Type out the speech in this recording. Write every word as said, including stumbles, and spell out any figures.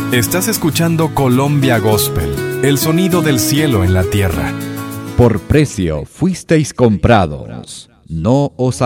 Estás escuchando Colombia Gospel, el sonido del cielo en la tierra. Por precio fuisteis comprados, no os